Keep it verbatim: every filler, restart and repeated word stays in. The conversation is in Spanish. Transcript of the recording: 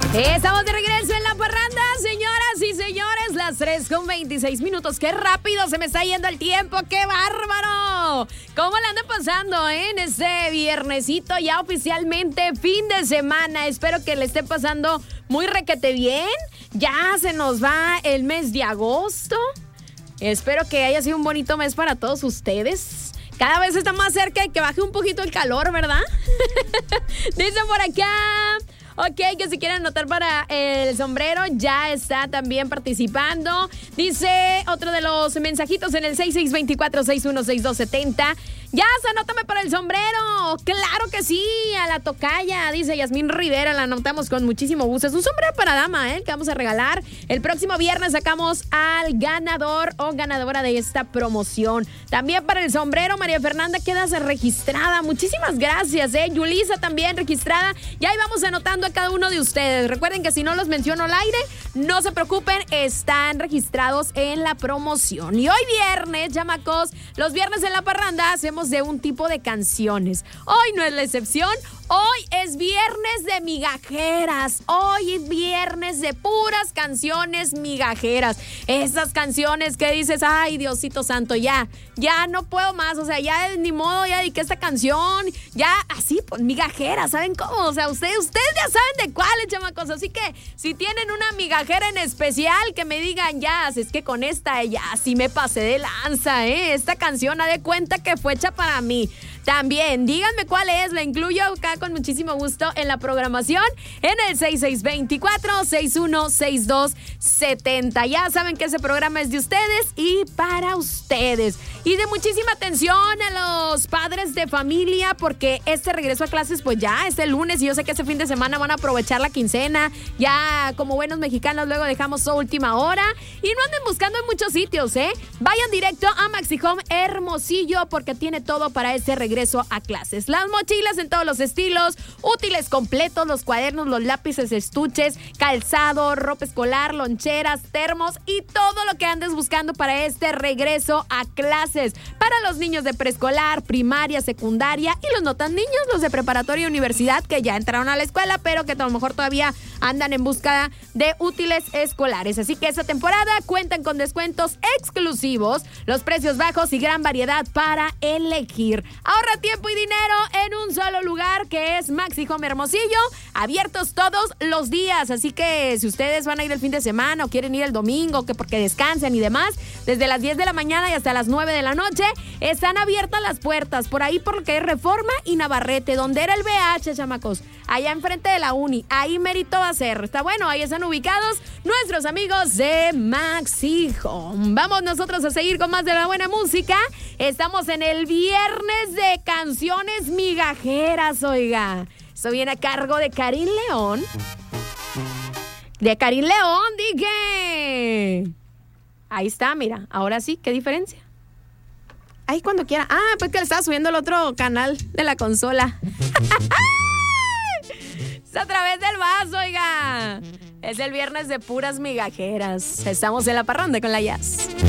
Estamos de regreso en La Parranda, señoras y señores, las tres con veintiséis minutos. ¡Qué rápido se me está yendo el tiempo! ¡Qué bárbaro! ¿Cómo le anda pasando eh, en este viernesito ya oficialmente fin de semana? Espero que le esté pasando muy requete bien. Ya se nos va el mes de agosto. Espero que haya sido un bonito mes para todos ustedes. Cada vez está más cerca de que baje un poquito el calor, ¿verdad? Dice por acá... Ok, que si quieren anotar para el sombrero, ya está también participando. Dice otro de los mensajitos en el seis seis dos cuatro, seis uno seis dos siete cero. Ya, anótame para el sombrero. Claro que sí, a la tocaya. Dice Yasmín Rivera, la anotamos con muchísimo gusto. Es un sombrero para dama, ¿eh? Que vamos a regalar. El próximo viernes sacamos al ganador o ganadora de esta promoción. También para el sombrero, María Fernanda, quedas registrada. Muchísimas gracias, ¿eh? Yulisa también registrada. Ya ahí vamos anotando a cada uno de ustedes. Recuerden que si no los menciono al aire, no se preocupen, están registrados en la promoción. Y hoy viernes, chamacos, los viernes en La Parranda hacemos de un tipo de canciones. Hoy no es la excepción. Hoy es viernes de migajeras. Hoy es viernes de puras canciones migajeras. Esas canciones que dices, ay, Diosito santo, ya, ya no puedo más. O sea, ya ni modo, ya dediqué esta canción. Ya, así, pues, migajeras, ¿saben cómo? O sea, ustedes, ustedes ya saben de cuáles, chamacos. Así que, si tienen una migajera en especial, que me digan, ya, es que con esta, ya, sí me pasé de lanza, ¿eh? Esta canción, ha de cuenta que fue hecha para mí. También, díganme cuál es, la incluyo acá con muchísimo gusto en la programación en el seis seis dos cuatro, seis uno seis dos siete cero. Ya saben que ese programa es de ustedes y para ustedes. Y de muchísima atención a los padres de familia, porque este regreso a clases pues ya es el lunes y yo sé que ese fin de semana van a aprovechar la quincena. Ya como buenos mexicanos luego dejamos su última hora y no anden buscando en muchos sitios, ¿eh? Vayan directo a Maxi Home Hermosillo porque tiene todo para ese regreso a clases. Las mochilas en todos los estilos, útiles completos, los cuadernos, los lápices, estuches, calzado, ropa escolar, loncheras, termos y todo lo que andes buscando para este regreso a clases. Para los niños de preescolar, primaria, secundaria y los no tan niños, los de preparatoria y universidad que ya entraron a la escuela, pero que a lo mejor todavía andan en busca de útiles escolares. Así que esta temporada cuentan con descuentos exclusivos, los precios bajos y gran variedad para elegir. Ahorra tiempo y dinero en un solo lugar que es Maxi Home Hermosillo, abiertos todos los días. Así que si ustedes van a ir el fin de semana o quieren ir el domingo, que porque descansen y demás, desde las diez de la mañana y hasta las nueve de la noche están abiertas las puertas por ahí por lo que es Reforma y Navarrete, donde era el B H, chamacos, allá enfrente de la uni, ahí mérito va a ser. Está bueno, ahí están ubicados nuestros amigos de Maxi Home. Vamos nosotros a seguir con más de la buena música. Estamos en el viernes de canciones migajeras, oiga. Esto viene a cargo de Karin León. De Karin León, dije. Ahí está, mira. Ahora sí, ¿qué diferencia? Ahí cuando quiera. Ah, pues que le estaba subiendo el otro canal de la consola. Es a través del vaso, oiga. Es el viernes de puras migajeras. Estamos en La Parranda con la Jazz.